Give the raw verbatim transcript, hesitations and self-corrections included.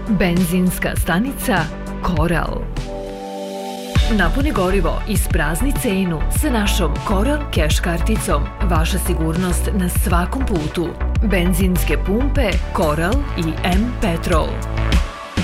Benzinska stanica Koral. Napuni gorivo, isprazni cenu sa našom Koral Cash karticom. Vaša sigurnost na svakom putu. Benzinske pumpe Koral i M Petrol.